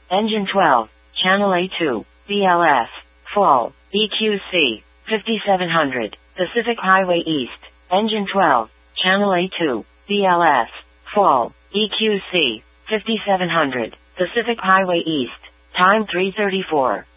Engine 12, Channel A2, BLS, Fall, EQC, 5700, Pacific Highway East. Engine 12, Channel A2, BLS, Fall, EQC, 5700, Pacific Highway East. Time 3:34.